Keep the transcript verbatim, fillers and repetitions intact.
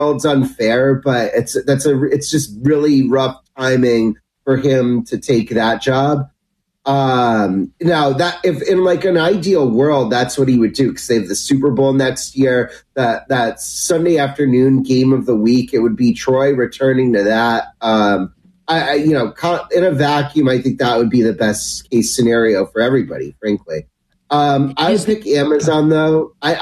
world's unfair, but it's that's a it's just really rough timing for him to take that job. Um, now that if in like an ideal world, that's what he would do because they have the Super Bowl next year. That that Sunday afternoon game of the week, it would be Troy returning to that. Um, I, I you know in a vacuum, I think that would be the best case scenario for everybody. Frankly, um, I would pick Amazon though. I